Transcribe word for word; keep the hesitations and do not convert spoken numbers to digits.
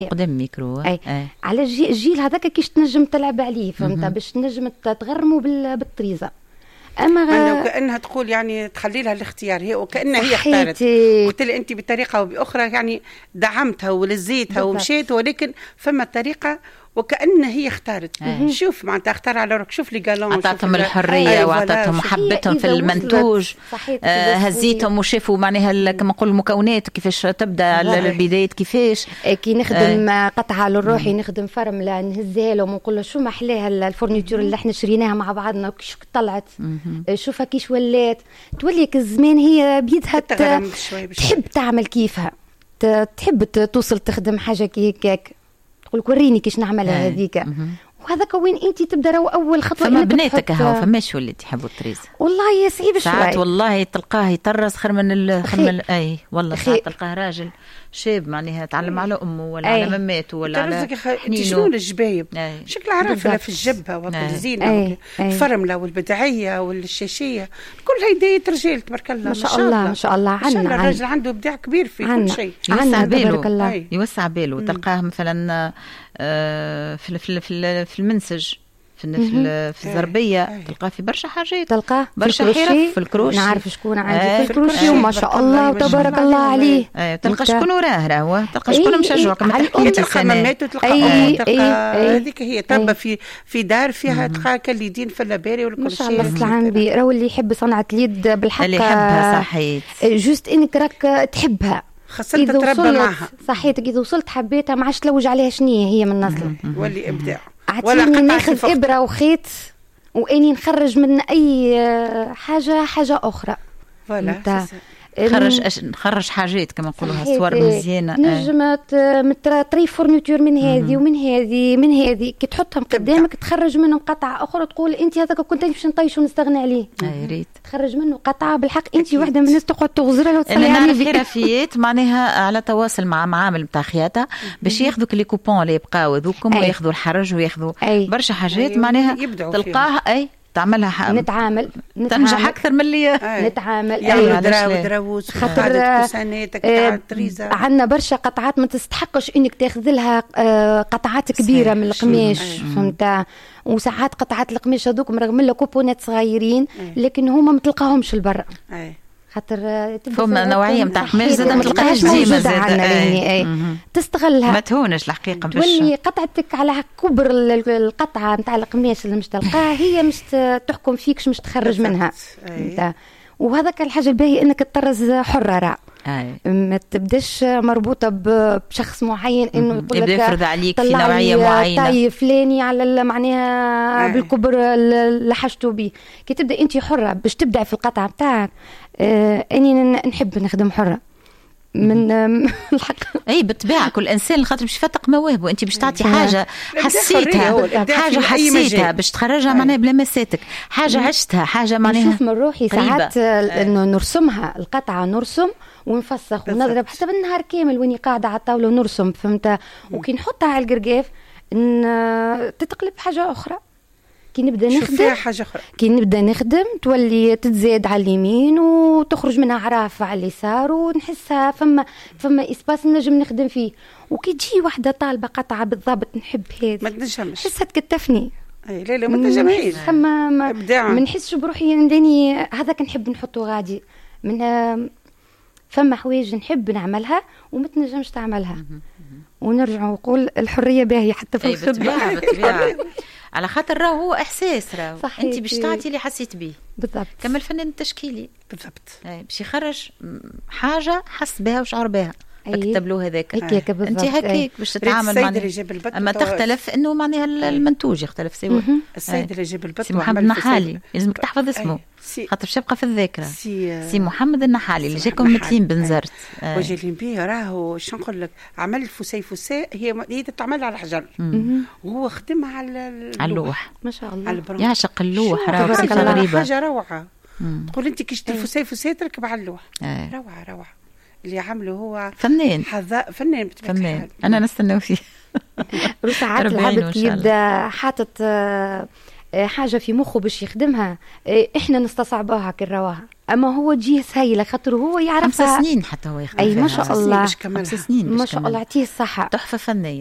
قدام ميكرو. أي. أي. على الجيل هذاك كيش تنجم تلعب عليه فهمت باش تنجم تغرموا بالطريزه. اما غ... كانها تقول يعني تخلي لها الاختيار هي وكانها هي اختارت. قلت لي انت بطريقه او باخرى يعني دعمتها ولزيتها ومشيت ولكن فما طريقه وكأنها هي اختارت. شوف معناتها اختار على روك. شوف لي قالون عطاتهم الحريه أيوة وعطاتهم محبتهم في المنتوج. آه هزيتهم وشافوا معناها كما نقول المكونات كيفاش تبدا البدايه كيفاش كي نخدم آه. قطعه للروحي نخدم فرمله نهزها لهم ونقول له شو ما احلاها الفورنيتور اللي احنا شريناها مع بعضنا كيش طلعت شوفها كيش ولات تولي الزمان هي بيدها تحب تعمل كيفها تحب توصل تخدم حاجه كي هكاك تقول وريني كيش نعملها هذيك وهذاك وين انت تبدا راهو اول خطوه فما بناتك هاو فماش اللي تحبوا الطريز والله صعيب شوي ساعات والله تلقاه يطرز خير من خير من اي والله ساعات تلقاه راجل شاب معناها تعلم على امه ولا أي. على مماته ولا على حنينه شنو الجبايب شكل عرفها في الجبهه وقت الزينه الفرمله والبدعيه والشاشيه كل هيدايه رجال تبارك الله ما شاء الله ما شاء الله عندنا الراجل عنده ابداع كبير في كل شيء يوسع باله يوسع باله تلقاه مثلا في في في المنسج في في الزربيه تلقاه في برشا حاجات تلقاه برشا حرف في الكروشي نعرف شكون عندي في الكروشي وما شاء الله تبارك الله عليه تلقى شكون وراه راهو تلقى شكون مشجع كما تحكي تلقى حمامات وتلقى تلقى هذيك هي تربى في في دار فيها تلقى كاليدين في اللاباري ولا كل شيء ما شاء الله سلام بي راهو اللي يحب صنعه اليد بالحق اللي يحبها صحيت جوست انك راك تحبها خاصة تتربى معها صحيتك إذا وصلت حبيتها ما عادش تلوج عليها شنية هي من نصل ولي إبداع ولا ناخذ إبرة وخيط وإني نخرج من أي حاجة حاجة أخرى ولا خرج أش... خرج حاجات كما نقولوها صور مزيانه نجمت متري فورنيتور من هذه ومن هذه من هذه كي تحطهم قدامك تخرج منهم قطعه اخرى تقول انت هذاك كنت باش نطيش ونستغنى عليه يا ريت تخرج منه قطعه بالحق انت وحده من الناس تقعد تغزرها وتصلي عليه في حرفيات معناها على تواصل مع معامل نتاع خياطه باش ياخذوا لي كوبون اللي يبقاو ذوكم وياخذوا الحرج وياخذوا برشا حاجات معناها تلقاها اي تعملها حق. نتعامل تنجح اكثر من اللي نتعامل يعني دراو دراوس خاطر كساناتك تاع الطريزه عندنا برشا قطعات ما تستحقش انك تاخذ لها قطعات كبيره من القماش فهمت وساعات قطعات القماش هذوك رغم له كوبونات صغيرين لكن هما ما تلقاهمش لبرا خاطر فما نوعيه نتاع قماش زاد ما تلقاهاش ديما زاد اي تستغلها ما تهونش الحقيقه باش تولي قطعتك على كبر القطعه نتاع القماش اللي مش تلقاها هي مش تحكم فيكش مش تخرج منها وهذاك الحاجه الباهيه انك تطرز حره راه ما تبداش مربوطه بشخص معين انه يقول لك يفرض عليك في نوعيه معينه طيب فلاني على معناها بالكبر اللي حاجته به كي تبدا انت حره باش تبدع في القطعه بتاعك آه اني نحب نخدم حره من الحق اي بالطبيعه كل انسان خاطر باش يفتق مواهبه انت باش تعطي حاجه حسيتها حاجه حسيتها باش تخرجها معناها بلمساتك حاجه عشتها حاجه معناها نشوف من روحي ساعات انه نرسمها القطعه نرسم ونفسخ ونضرب حتى بالنهار كامل واني قاعده على الطاوله ونرسم فهمت وكي نحطها على القرقاف تتقلب حاجه اخرى كي نبدا نخدم حاجه اخرى كي نبدا نخدم تولي تتزاد على اليمين وتخرج منها عرافه على اليسار ونحسها فما فما اسباس نجم نخدم فيه وكي تجي واحده طالبه قطعه بالضبط نحب هذه ما تنجمش حسها تكتفني اي لا لا ما تنجمش فما ما نحسش بروحي نداني هذاك نحب نحطه غادي من فما حوايج نحب نعملها وما تنجمش تعملها ونرجع ونقول الحريه باهيه حتى في الخدمه بالطبيعه على خاطر راهو هو احساس راهو انت باش تعطي اللي حسيت به بالضبط كما الفنان التشكيلي بالضبط باش يخرج حاجه حس بها وشعر بها كتب له هذاك هكاك انت هكاك باش تتعامل مع اما تختلف انه معناها المنتوج يختلف سوا السيد اللي جاب البط سي محمد النحالي لازمك تحفظ اسمه خاطر باش يبقى في الذاكره سي, سي محمد النحالي اللي جاكم متين بنزرت وجايين بيه راهو شنو نقول لك عمل فسي فساء هي هي تتعمل على الحجر وهو خدمها على على اللوح ما شاء الله يعشق اللوح راهو صفه غريبه حاجه روعه تقول انت كي شتي الفسي فساء تركب على اللوح روعه روعه اللي عمله هو فنان حذاء فنان فنان انا نستنى فيه وساعات العبد يبدا حاطط حاجه في مخه باش يخدمها احنا نستصعبوها كرواها، اما هو تجيه سهيله خاطر هو يعرف خمس سنين حتى هو يخدم. اي ما شاء الله خمس سنين ما شاء الله، يعطيه الصحه، تحفه فنيه.